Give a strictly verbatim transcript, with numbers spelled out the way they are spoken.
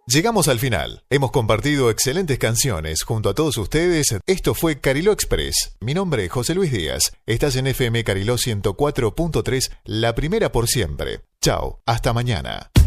Llegamos al final. Hemos compartido excelentes canciones junto a todos ustedes. Esto fue Cariló Express. Mi nombre es José Luis Díaz. Estás en F M Cariló ciento cuatro punto tres, la primera por siempre. Chao, hasta mañana.